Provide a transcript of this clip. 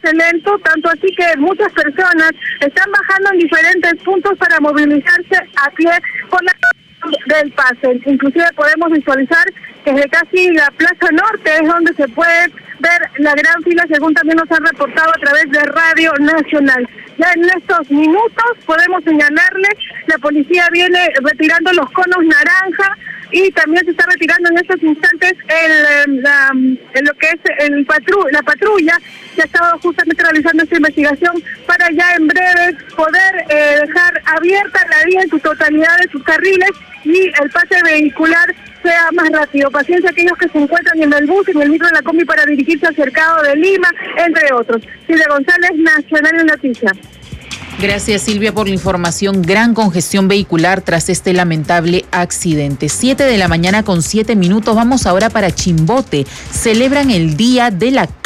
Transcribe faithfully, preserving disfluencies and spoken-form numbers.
pase lento, tanto así que muchas personas están bajando en diferentes puntos para movilizarse a pie por la del pase. Inclusive podemos visualizar que desde casi la Plaza Norte es donde se puede ver la gran fila, según también nos han reportado a través de Radio Nacional. Ya en estos minutos podemos señalarle, la policía viene retirando los conos naranja y también se está retirando en estos instantes el, la, el lo que es el patru la patrulla que ha estado justamente realizando esta investigación para ya en breve poder eh, dejar abierta la vía en su totalidad de sus carriles y el pase vehicular sea más rápido. Paciencia a aquellos que se encuentran en el bus, en el micro de la combi para dirigirse al Cercado de Lima, entre otros. Silvia González, Nacional en Noticias. Gracias, Silvia, por la información. Gran congestión vehicular tras este lamentable accidente. Siete de la mañana con siete minutos. Vamos ahora para Chimbote. Celebran el Día de la